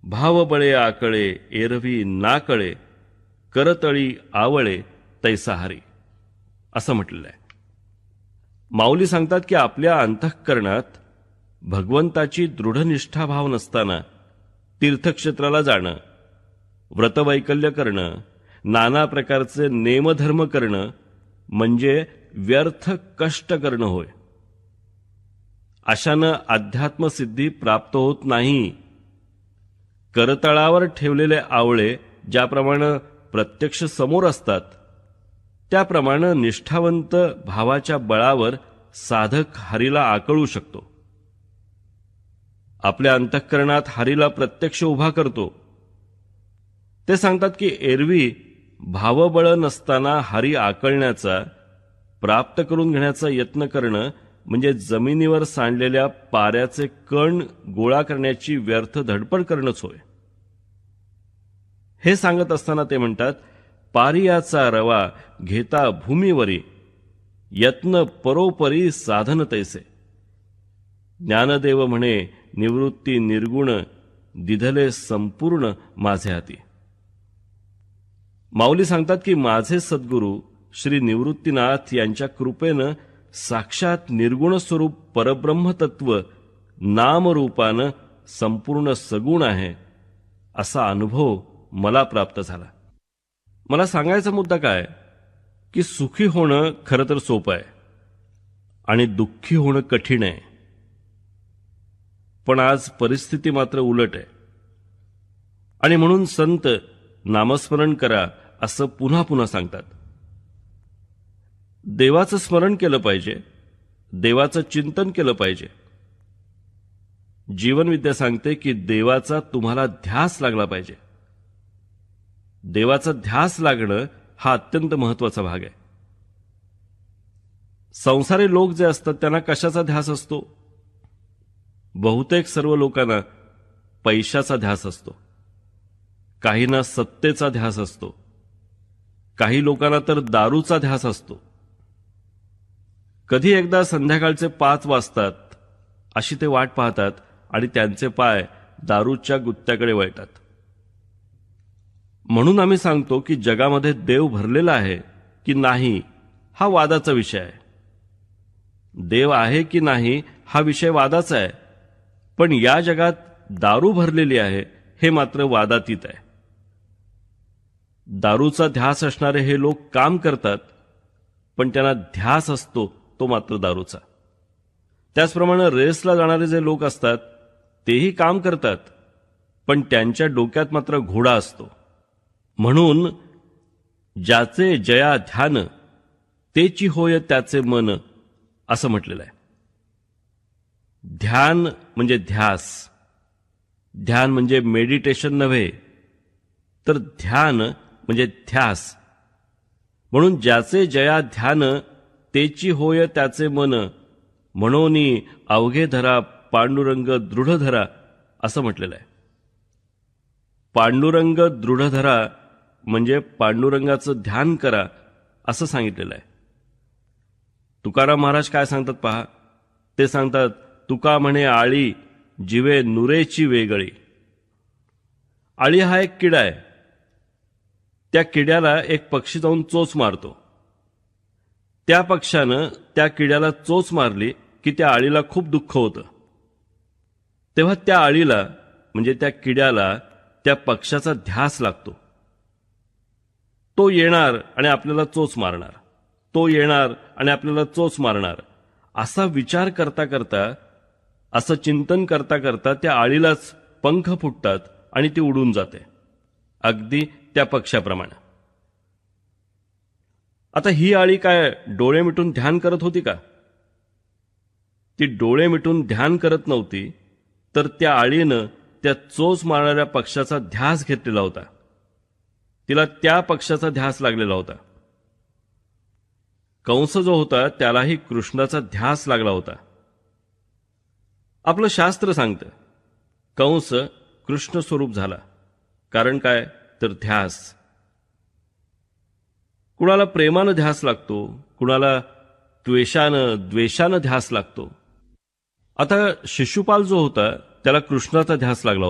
भावबळे आकळे एरवी नाकळे, करतळी आवळे तैसा हरी, असं म्हटलेलं आहे. माऊली सांगतात की आपल्या अंतःकरणात भगवंताची दृढनिष्ठा भाव नसताना तीर्थक्षेत्राला जाणं, व्रतवैकल्य करणं, नाना प्रकारचे नेमधर्म करणं म्हणजे व्यर्थ कष्ट करणं होय. अशानं अध्यात्मसिद्धी प्राप्त होत नाही. करतळावर ठेवलेले आवळे ज्याप्रमाणे प्रत्यक्ष समोर असतात, त्याप्रमाणे निष्ठावंत भावाच्या बळावर साधक हरीला आकळू शकतो. आपल्या अंतःकरणात हरीला प्रत्यक्ष उभा करतो. ते सांगतात की एरवी भावबळ नसताना हरी आकळण्याचा, प्राप्त करून घेण्याचा यत्न करणं म्हणजे जमिनीवर सांडलेल्या पाऱ्याचे कण गोळा करण्याची व्यर्थ धडपड करणंच होय. हे सांगत असताना ते म्हणतात, पारियाचा रवा घेता भूमीवरी, यत्न परोपरी साधन तैसे. ज्ञानदेव म्हणे निवृत्ती निर्गुण, दिधले संपूर्ण माझे हाती. माऊली सांगतात की माझे सद्गुरू श्री निवृत्तीनाथ यांच्या कृपेनं साक्षात निर्गुण स्वरूप परब्रह्मतत्व नामरूपानं संपूर्ण सगुण आहे, असा अनुभव मला प्राप्त झाला. मला सांगायचा मुद्दा काय की सुखी होणं खरं तर सोपं आहे आणि दुःखी होणं कठीण आहे. पण आज परिस्थिती मात्र उलट आहे आणि म्हणून संत नामस्मरण करा असं पुन्हा पुन्हा सांगतात. देवाचं स्मरण केलं पाहिजे, देवाचं चिंतन केलं पाहिजे. जीवनविद्या सांगते की देवाचा तुम्हाला ध्यास लागला पाहिजे. देवाचा ध्यास लागणं हा अत्यंत महत्वाचा भाग आहे. संसारी लोक जे असतात त्यांना कशाचा ध्यास असतो? बहुतेक सर्व लोकांना पैशाचा ध्यास असतो, काहींना सत्तेचा ध्यास असतो, काही लोकांना तर दारूचा ध्यास असतो. कधी एकदा संध्याकाळचे 5 वाजतात अशी ते वाट पाहतात आणि त्यांचे पाय दारूच्या गुत्त्याकडे वळतात. म्हणून आम्ही सांगतो की जगामध्ये देव भरलेला आहे की नाही हा वादाचा विषय आहे. देव आहे की नाही हा विषय वादाचा आहे, पण या जगात दारू भरलेली आहे हे मात्र वादातीत आहे. दारूचा ध्यास असणारे हे लोक काम करतात, पण त्यांना ध्यास असतो तो मात्र दारूचा. त्याचप्रमाणे रेसला जाणारे जे लोक असतात तेही काम करतात, पण त्यांच्या डोक्यात मात्र घोडा असतो. म्हणून ज्याचे जया ध्यान, तेची होय त्याचे मन, असं म्हटलेलं आहे. ध्यान म्हणजे ध्यास, ध्यान म्हणजे मेडिटेशन नव्हे, तर ध्यान म्हणजे ध्यास. म्हणून ज्याचे जया ध्यान, तेची होय त्याचे मन, म्हणोनी अवघे धरा पांडुरंग दृढ धरा, असं म्हटलेलं आहे. पांडुरंग दृढ धरा म्हणजे पांडुरंगाचं ध्यान करा असं सांगितलेलं आहे. तुकाराम महाराज काय सांगतात पहा. ते सांगतात, तुका म्हणे आळी जिवे नुरेची वेगळी. आळी हा एक किडा आहे. त्या किड्याला एक पक्षी जाऊन चोच मारतो. त्या पक्षानं त्या किड्याला चोच मारली की त्या आळीला खूप दुःख होतं. तेव्हा त्या आळीला म्हणजे त्या किड्याला त्या पक्षाचा ध्यास लागतो. तो येणार आणि आपल्याला चोच मारणार, तो येणार आणि आपल्याला चोच मारणार, असा विचार करता करता, असं चिंतन करता करता त्या आळीलाच पंख फुटतात आणि ती उडून जाते, अगदी त्या पक्षाप्रमाणे. आता ही आळी काय डोळे मिटून ध्यान करत होती का? ती डोळे मिटून ध्यान करत नव्हती, तर त्या आळीनं त्या चोच मारणाऱ्या पक्षाचा ध्यास घेतलेला होता. तिला त्या पक्षाचा ध्यास लागलेला होता. कंस जो होता त्यालाही कृष्णाचा ध्यास लागला होता. आपलं शास्त्र सांगतं कंस कृष्ण स्वरूप झाला. कारण काय तर ध्यास. कुणाला प्रेमानं ध्यास लागतो, कुणाला द्वेषानं ध्यास लागतो. आता शिशुपाल जो होता त्याला कृष्णाचा ध्यास लागला होता.